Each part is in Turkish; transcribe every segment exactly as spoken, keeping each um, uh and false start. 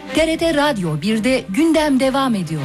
T R T Radyo birde gündem devam ediyor.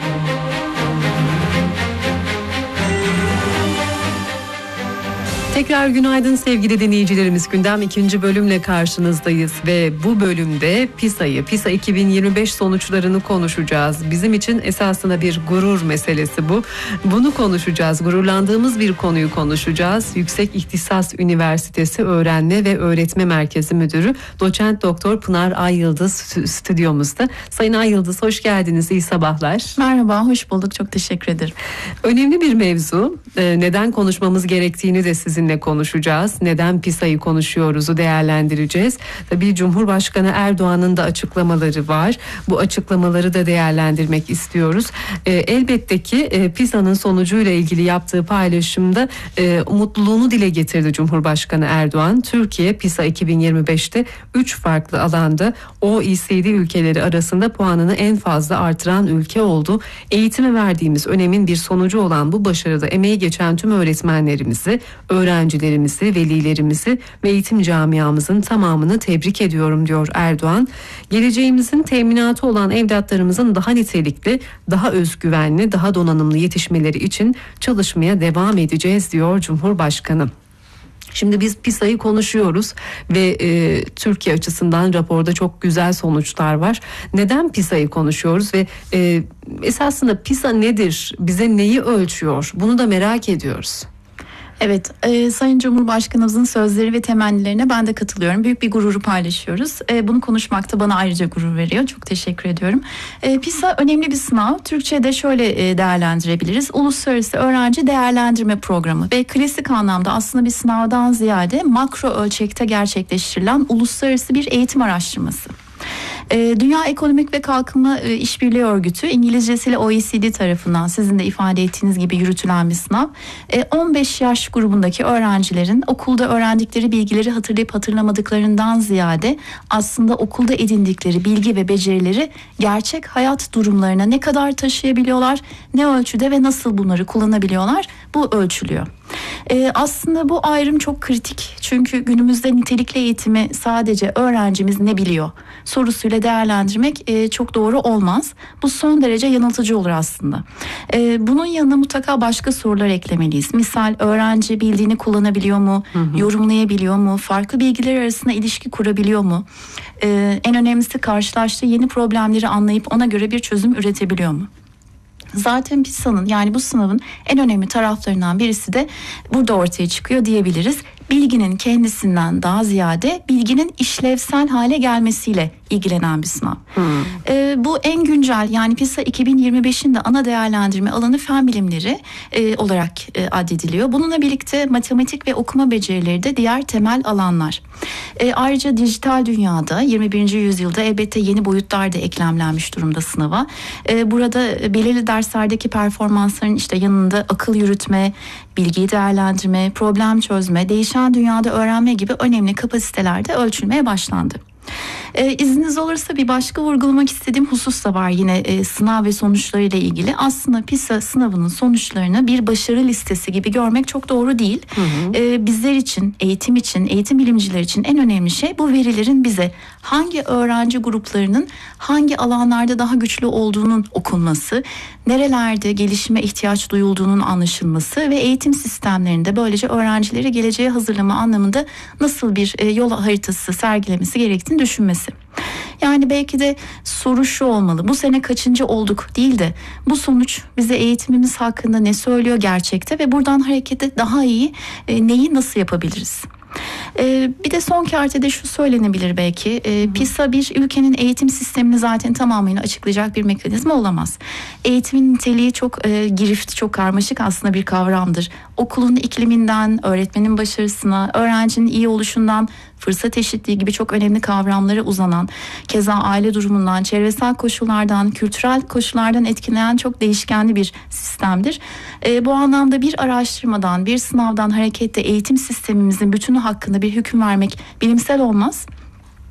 Tekrar günaydın sevgili dinleyicilerimiz. Gündem ikinci bölümle karşınızdayız ve bu bölümde PISA'yı, PISA iki bin yirmi beş sonuçlarını konuşacağız. Bizim için esasında bir gurur meselesi bu. Bunu konuşacağız. Gururlandığımız bir konuyu konuşacağız. Yüksek İhtisas Üniversitesi Öğrenme ve Öğretme Merkezi Müdürü Doçent Doktor Pınar Ay-Yıldız stüdyomuzda. Sayın Ay-Yıldız, hoş geldiniz. İyi sabahlar. Merhaba, hoş bulduk. Çok teşekkür ederim. Önemli bir mevzu. Neden konuşmamız gerektiğini de sizin konuşacağız. Neden PISA'yı konuşuyoruzu değerlendireceğiz. Tabii Cumhurbaşkanı Erdoğan'ın da açıklamaları var. Bu açıklamaları da değerlendirmek istiyoruz. E, elbette ki e, PISA'nın sonucuyla ilgili yaptığı paylaşımda e, mutluluğunu dile getirdi Cumhurbaşkanı Erdoğan. Türkiye PISA iki bin yirmi beşte üç farklı alanda O E C D ülkeleri arasında puanını en fazla artıran ülke oldu. Eğitime verdiğimiz önemin bir sonucu olan bu başarıda emeği geçen tüm öğretmenlerimizi, öğrencilerimizi öğrencilerimizi, velilerimizi ve eğitim camiamızın tamamını tebrik ediyorum diyor Erdoğan. Geleceğimizin teminatı olan evlatlarımızın daha nitelikli, daha özgüvenli, daha donanımlı yetişmeleri için çalışmaya devam edeceğiz diyor Cumhurbaşkanı. Şimdi biz PISA'yı konuşuyoruz ve e, Türkiye açısından raporda çok güzel sonuçlar var. Neden PISA'yı konuşuyoruz ve e, esasında PISA nedir? Bize neyi ölçüyor? Bunu da merak ediyoruz. Evet, e, Sayın Cumhurbaşkanımızın sözleri ve temennilerine ben de katılıyorum. Büyük bir gururu paylaşıyoruz. E, bunu konuşmak da bana ayrıca gurur veriyor. Çok teşekkür ediyorum. E, PISA önemli bir sınav. Türkçe'de şöyle e, değerlendirebiliriz. Uluslararası Öğrenci Değerlendirme Programı ve klasik anlamda aslında bir sınavdan ziyade makro ölçekte gerçekleştirilen uluslararası bir eğitim araştırması. Dünya Ekonomik ve Kalkınma İşbirliği Örgütü, İngilizcesiyle O E C D tarafından sizin de ifade ettiğiniz gibi yürütülen bir sınav. on beş yaş grubundaki öğrencilerin okulda öğrendikleri bilgileri hatırlayıp hatırlamadıklarından ziyade aslında okulda edindikleri bilgi ve becerileri gerçek hayat durumlarına ne kadar taşıyabiliyorlar, ne ölçüde ve nasıl bunları kullanabiliyorlar, bu ölçülüyor. Ee, aslında bu ayrım çok kritik, çünkü günümüzde nitelikli eğitimi sadece öğrencimiz ne biliyor sorusuyla değerlendirmek e, çok doğru olmaz. Bu son derece yanıltıcı olur aslında. E, bunun yanına mutlaka başka sorular eklemeliyiz. Misal öğrenci bildiğini kullanabiliyor mu, hı hı. yorumlayabiliyor mu, farklı bilgiler arasında ilişki kurabiliyor mu? E, en önemlisi karşılaştığı yeni problemleri anlayıp ona göre bir çözüm üretebiliyor mu? Zaten PISA'nın, yani bu sınavın en önemli taraflarından birisi de burada ortaya çıkıyor diyebiliriz. Bilginin kendisinden daha ziyade bilginin işlevsel hale gelmesiyle ilgilenen bir sınav. Hmm. Ee, bu en güncel, yani PISA iki bin yirmi beşin de ana değerlendirme alanı fen bilimleri e, olarak e, addediliyor. Bununla birlikte matematik ve okuma becerileri de diğer temel alanlar. E, ayrıca dijital dünyada yirmi birinci yüzyılda elbette yeni boyutlar da eklemlenmiş durumda sınava. E, burada belirli derslerdeki performansların işte yanında akıl yürütme, bilgiyi değerlendirme, problem çözme, değişen dünyada öğrenme gibi önemli kapasiteler de ölçülmeye başlandı. Ee, izniniz olursa bir başka vurgulamak istediğim husus da var yine e, sınav ve sonuçlarıyla ilgili. Aslında PISA sınavının sonuçlarını bir başarı listesi gibi görmek çok doğru değil. Hı hı. Ee, bizler için, eğitim için, eğitim bilimciler için en önemli şey bu verilerin bize hangi öğrenci gruplarının hangi alanlarda daha güçlü olduğunun okunması, nerelerde gelişime ihtiyaç duyulduğunun anlaşılması ve eğitim sistemlerinde böylece öğrencileri geleceğe hazırlama anlamında nasıl bir e, yol haritası sergilemesi gerektiğini düşünmesi. Yani belki de soru şu olmalı: bu sene kaçıncı olduk değil de bu sonuç bize eğitimimiz hakkında ne söylüyor gerçekte ve buradan hareketle daha iyi e, neyi nasıl yapabiliriz? Ee, bir de son kertede şu söylenebilir belki, ee, PISA bir ülkenin eğitim sistemini zaten tamamıyla açıklayacak bir mekanizma olamaz. Eğitimin niteliği çok e, girift, çok karmaşık aslında bir kavramdır. Okulun ikliminden, öğretmenin başarısına, öğrencinin iyi oluşundan, fırsat eşitliği gibi çok önemli kavramlara uzanan, keza aile durumundan, çevresel koşullardan, kültürel koşullardan etkilenen çok değişkenli bir sistemdir. E, bu anlamda bir araştırmadan, bir sınavdan hareketle eğitim sistemimizin bütünü hakkında bir hüküm vermek bilimsel olmaz.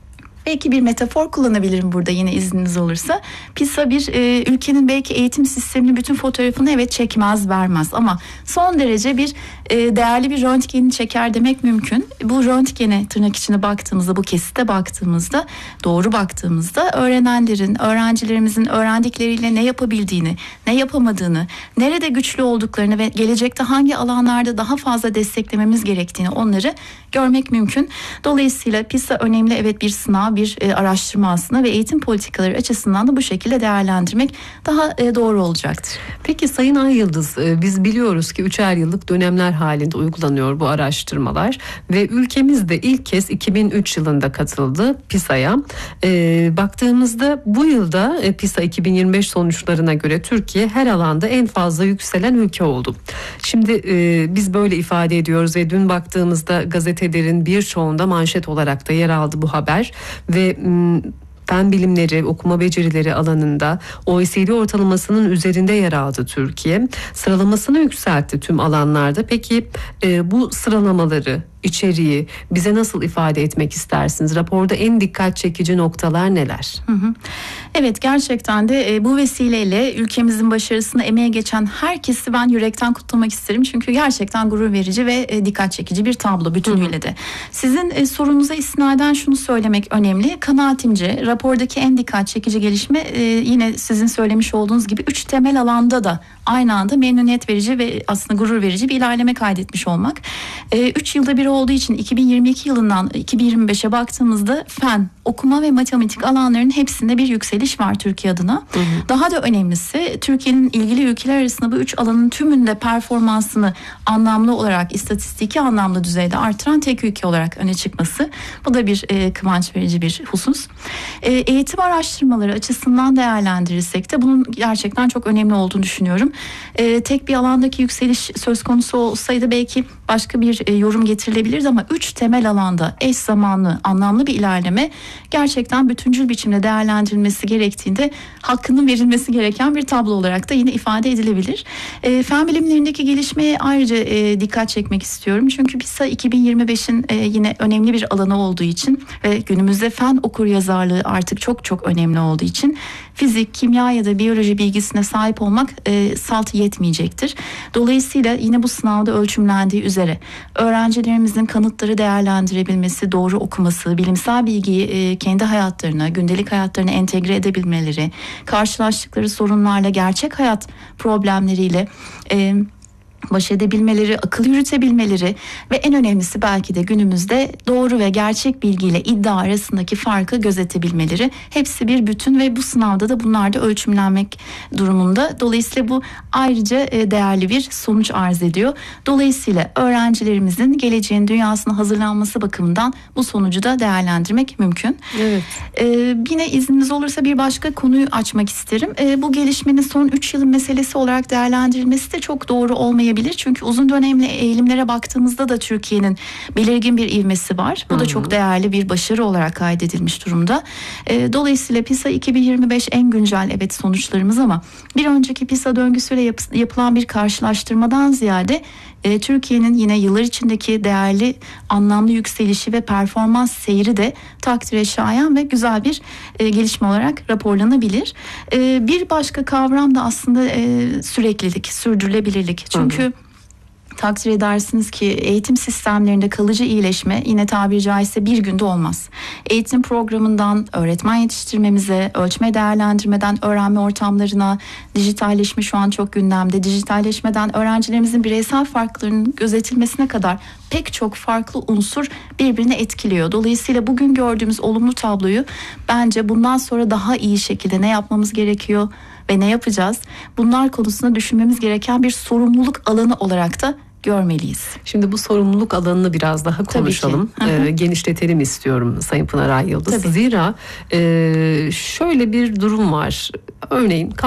Belki bir metafor kullanabilirim burada yine izniniz olursa. PISA bir e, ülkenin belki eğitim sisteminin bütün fotoğrafını evet çekmez, vermez ama son derece bir e, değerli bir röntgeni çeker demek mümkün. Bu röntgene tırnak içine baktığımızda, bu kesite baktığımızda, doğru baktığımızda öğrenenlerin, öğrencilerimizin öğrendikleriyle ne yapabildiğini, ne yapamadığını, nerede güçlü olduklarını ve gelecekte hangi alanlarda daha fazla desteklememiz gerektiğini onları görmek mümkün. Dolayısıyla PISA önemli evet bir sınav, bir e, araştırma aslında ve eğitim politikaları açısından da bu şekilde değerlendirmek daha e, doğru olacaktır. Peki Sayın Ay-Yıldız, e, biz biliyoruz ki üçer yıllık dönemler halinde uygulanıyor bu araştırmalar ve ülkemiz de ilk kez iki bin üç yılında katıldı PISA'ya. E, baktığımızda bu yılda e, PISA iki bin yirmi beş sonuçlarına göre Türkiye her alanda en fazla yükselen ülke oldu. Şimdi e, biz böyle ifade ediyoruz ve dün baktığımızda gazetelerin birçoğunda manşet olarak da yer aldı bu haber ve m, fen bilimleri, okuma becerileri alanında O E C D ortalamasının üzerinde yer aldı Türkiye. Sıralamasını yükseltti tüm alanlarda. Peki e, bu sıralamaları, içeriği bize nasıl ifade etmek istersiniz? Raporda en dikkat çekici noktalar neler? Hı hı. Evet, gerçekten de e, bu vesileyle ülkemizin başarısına emeğe geçen herkesi ben yürekten kutlamak isterim. Çünkü gerçekten gurur verici ve e, dikkat çekici bir tablo bütünüyle de. Sizin e, sorunuza istinaden şunu söylemek önemli. Kanaatimce rapordaki en dikkat çekici gelişme e, yine sizin söylemiş olduğunuz gibi üç temel alanda da aynı anda memnuniyet verici ve aslında gurur verici bir ilerleme kaydetmiş olmak. E, üç yılda bir olduğu için iki bin yirmi iki yılından iki bin yirmi beşe baktığımızda fen, okuma ve matematik alanlarının hepsinde bir yükseliş var Türkiye adına. Hı hı. Daha da önemlisi Türkiye'nin ilgili ülkeler arasında bu üç alanın tümünde performansını anlamlı olarak, istatistiki anlamda düzeyde artıran tek ülke olarak öne çıkması. Bu da bir e, kıvanç verici bir husus. E, eğitim araştırmaları açısından değerlendirirsek de bunun gerçekten çok önemli olduğunu düşünüyorum. E, tek bir alandaki yükseliş söz konusu olsaydı belki başka bir e, yorum getirilebilirdi ama üç temel alanda eş zamanlı, anlamlı bir ilerleme gerçekten bütüncül biçimde değerlendirilmesi gerektiğinde hakkının verilmesi gereken bir tablo olarak da yine ifade edilebilir. E, fen bilimlerindeki gelişmeye ayrıca e, dikkat çekmek istiyorum. Çünkü PISA iki bin yirmi beşin e, yine önemli bir alanı olduğu için ve günümüzde fen okuryazarlığı artık çok çok önemli olduğu için fizik, kimya ya da biyoloji bilgisine sahip olmak e, salt yetmeyecektir. Dolayısıyla yine bu sınavda ölçümlendiği üzere öğrencilerimizin kanıtları değerlendirebilmesi, doğru okuması, bilimsel bilgiyi e, kendi hayatlarına, gündelik hayatlarına entegre edebilmeleri, karşılaştıkları sorunlarla, gerçek hayat problemleriyle e, baş edebilmeleri, akıl yürütebilmeleri ve en önemlisi belki de günümüzde doğru ve gerçek bilgiyle iddia arasındaki farkı gözetebilmeleri, hepsi bir bütün ve bu sınavda da bunlar da ölçümlenmek durumunda. Dolayısıyla bu ayrıca değerli bir sonuç arz ediyor. Dolayısıyla öğrencilerimizin geleceğin dünyasına hazırlanması bakımından bu sonucu da değerlendirmek mümkün. Evet. Ee, yine izniniz olursa bir başka konuyu açmak isterim. Ee, bu gelişmenin son üç yılın meselesi olarak değerlendirilmesi de çok doğru olmayabilir. Çünkü uzun dönemli eğilimlere baktığımızda da Türkiye'nin belirgin bir ivmesi var. Bu da çok değerli bir başarı olarak kaydedilmiş durumda. Dolayısıyla PISA iki bin yirmi beş en güncel evet sonuçlarımız ama bir önceki PISA döngüsüyle yap- yapılan bir karşılaştırmadan ziyade e, Türkiye'nin yine yıllar içindeki değerli anlamlı yükselişi ve performans seyri de takdire şayan ve güzel bir e, gelişme olarak raporlanabilir. E, bir başka kavram da aslında e, süreklilik, sürdürülebilirlik. Çünkü hı hı. takdir edersiniz ki eğitim sistemlerinde kalıcı iyileşme yine tabiri caizse bir günde olmaz. Eğitim programından öğretmen yetiştirmemize, ölçme değerlendirmeden öğrenme ortamlarına, dijitalleşme şu an çok gündemde. Dijitalleşmeden öğrencilerimizin bireysel farklarının gözetilmesine kadar pek çok farklı unsur birbirini etkiliyor. Dolayısıyla bugün gördüğümüz olumlu tabloyu bence bundan sonra daha iyi şekilde ne yapmamız gerekiyor ve ne yapacağız? Bunlar konusunda düşünmemiz gereken bir sorumluluk alanı olarak da görmeliyiz. Şimdi bu sorumluluk alanını biraz daha konuşalım. Ee, genişletelim istiyorum Sayın Pınar Ay-Yıldız. Zira e, şöyle bir durum var. Örneğin